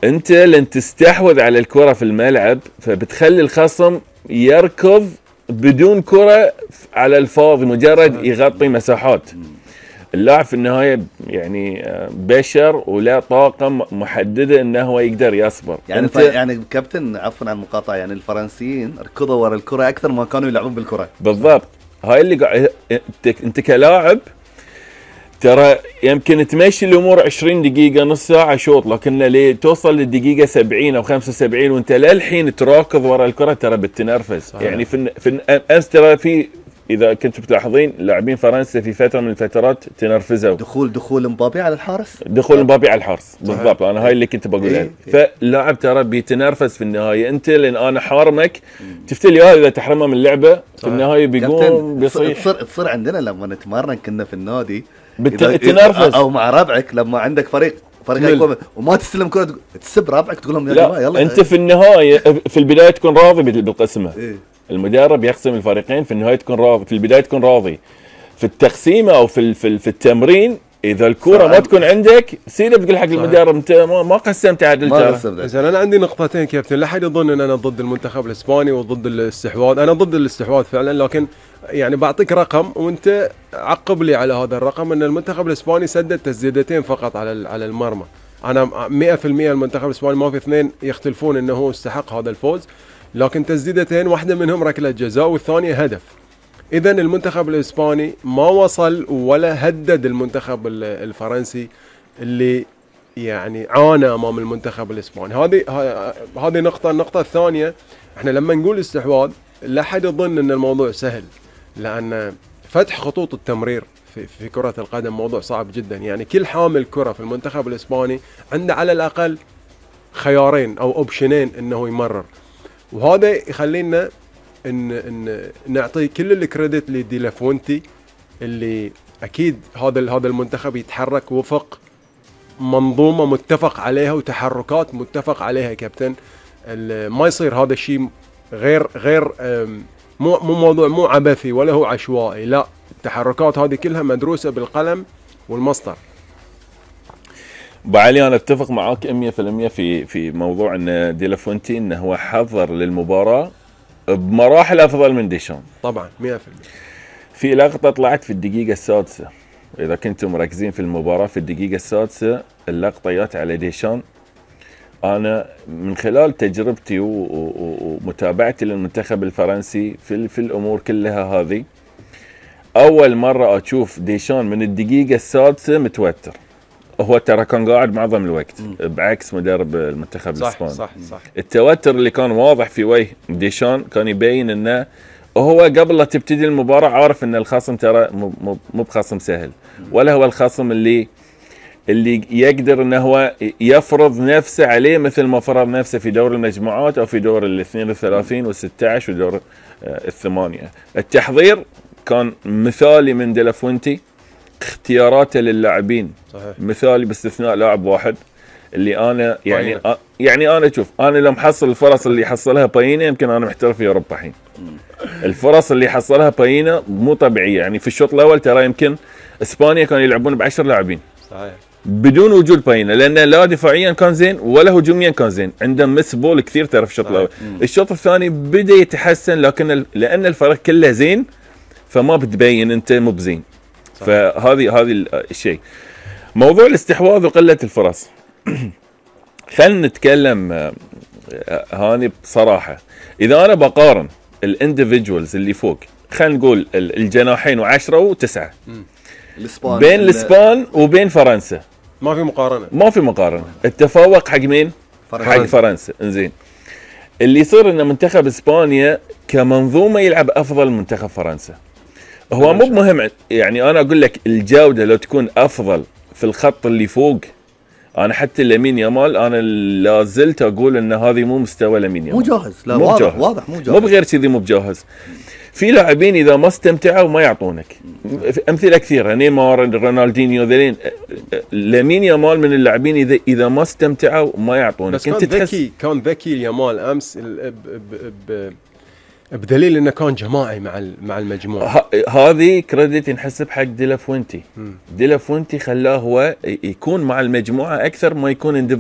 انت لن تستحوذ على الكرة في الملعب، فبتخلي الخصم يركض بدون كرة على الفاضي، مجرد يغطي مساحات. اللاعب في النهاية يعني بشر ولا طاقة محددة انه هو يقدر يصبر. يعني كابتن عفوا عن المقاطعة، يعني الفرنسيين ركضوا ورا الكرة اكثر ما كانوا يلعبون بالكرة. بالضبط، هاي اللي قاعد انت كلاعب ترى يمكن تمشي الامور 20 دقيقة نص ساعة شوط، لكن ليه توصل للدقيقة 70 او 75 وانت للحين تراكض ورا الكرة ترى بتنرفز. يعني في امس ترى في، اذا كنتوا بتلاحظين لاعبين فرنسا في فتره من الفترات تنرفزوا. دخول مبابي على الحارس، مبابي على الحارس بالضبط. انا هاي اللي كنت بقولها. فاللاعب ترى بيتنرفز في النهايه. انت لان انا حارمك تفتلي اذا تحرمه من اللعبه في النهايه بيقوم بيصيح. تصير عندنا لما نتمرن كنا في النادي بتنرفز او مع ربعك، لما عندك فريق أكبر وما تستلم كرة تسب ربعك تقول لهم يا جماعه يلا. انت في النهايه في البدايه تكون راضي بالقسمه. المدرب يقسم الفريقين، في النهايه تكون راضي، في البدايه تكون راضي. في التقسيمه او في التمرين اذا الكره ما تكون عندك سيده بتقول حق المدرب انت ما قسمت عدل. زين انا عندي نقطتين كابتن، لا حد يظن ان انا ضد المنتخب الاسباني وضد الاستحواذ. انا ضد الاستحواذ فعلا، لكن يعني بعطيك رقم وانت عقب لي على هذا الرقم، ان المنتخب الاسباني سدد تسديدتين فقط على المرمى. انا 100% المنتخب الاسباني ما في اثنين يختلفون انه هو استحق هذا الفوز، لكن تسديدتين واحدة منهم ركلة جزاء والثانية هدف. إذا المنتخب الإسباني ما وصل ولا هدد المنتخب الفرنسي اللي يعني عانى أمام المنتخب الإسباني. هذه نقطة. النقطة الثانية، احنا لما نقول استحواذ لا حد يظن أن الموضوع سهل، لأن فتح خطوط التمرير في كرة القدم موضوع صعب جدا. يعني كل حامل كرة في المنتخب الإسباني عنده على الأقل خيارين أو أوبشنين أنه يمرر، وهذا يخلينا ان نعطي كل الكريدت لدي لافونتي اللي اكيد هذا المنتخب يتحرك وفق منظومه متفق عليها وتحركات متفق عليها كابتن. ما يصير هذا الشيء غير مو موضوع مو عبثي ولا هو عشوائي، لا، التحركات هذه كلها مدروسه بالقلم والمسطر. بعلي انا اتفق معاك 100% في موضوع ان دي لافونتي انه هو حضر للمباراه بمراحل افضل من ديشان. طبعا 100%. في لقطه طلعت في الدقيقه السادسه، اذا كنتم مركزين في المباراه في الدقيقه السادسه اللقطه جات على ديشان. انا من خلال تجربتي ومتابعتي للمنتخب الفرنسي في الامور كلها هذه، اول مره اشوف ديشان من الدقيقه السادسه متوتر. هو ترى كان قاعد معظم الوقت بعكس مدرب المنتخب الاسباني. صح. التوتر اللي كان واضح في وجه ديشان كان يبين انه هو قبل لا تبتدي المباراه عارف ان الخصم ترى مو بخصم سهل، ولا هو الخصم اللي يقدر انه هو يفرض نفسه عليه مثل ما فرض نفسه في دور المجموعات او في دور ال 32 وال16 ودور الثمانيه. التحضير كان مثالي من دي لافونتي، اختياراته للاعبين صحيح مثالي باستثناء لاعب واحد اللي انا يعني انا اشوف انا لو محصل الفرص اللي حصلها باينا يمكن انا محترف في اوروبا الحين. الفرص اللي حصلها باينا مو طبيعيه. يعني في الشوط الاول ترى يمكن اسبانيا كانوا يلعبون ب10 لاعبين صحيح بدون وجود باينا، لان لا دفاعيا كان زين ولا هجوميا كان زين، عندهم مس بول كثير ترى في الشوط الاول. الشوط الثاني بدا يتحسن، لكن لان الفريق كله زين فما بتبين انت مو بزين. فهذه الشيء. موضوع الاستحواذ وقله الفرص خلينا نتكلم هاني بصراحه. اذا انا بقارن الانديفيدوالز اللي فوق، خلينا نقول الجناحين و10 و9 بين الاسبان وبين فرنسا، ما في مقارنه. التفوق حق مين؟ حق فرنسا. انزين، اللي يصير ان منتخب اسبانيا كمنظومه يلعب افضل من منتخب فرنسا. هو مو مهم، يعني انا اقول لك الجوده لو تكون افضل في الخط اللي فوق. انا حتى لامين يامال انا لا زلت اقول ان هذه مو مستوى لامين يامال، مو جاهز. لا واضح مو جاهز، مو بغير كذي مو بجاهز. في لاعبين اذا ما استمتعوا ما يعطونك. امثله كثيره، نيمار، رونالدينيو، ذلين. لامين يامال من اللاعبين اذا ما استمتعوا ما يعطونك. بس كان ذكي يامال امس بدليل انه كان جماعي مع المجموعه. هذه كريدت ينحسب حق دي لافونتي. دي لافونتي خلاه هو يكون مع المجموعه اكثر ما يكون